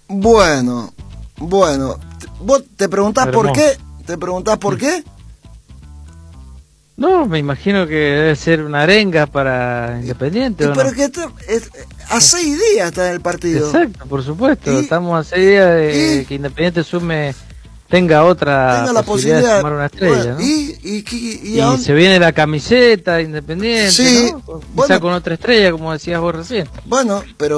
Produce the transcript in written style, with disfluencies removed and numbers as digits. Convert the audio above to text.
Bueno, ¿vos te preguntás por qué? ¿Te preguntás por qué? No, me imagino que debe ser una arenga para Independiente, ¿o pero no? que a 6 días está en el partido. Exacto, por supuesto. Estamos a 6 días de que Independiente tenga la posibilidad de sumar una estrella, bueno, ¿no? Y se viene la camiseta de Independiente, sí, ¿no? Quizá con otra estrella, como decías vos recién. Bueno, pero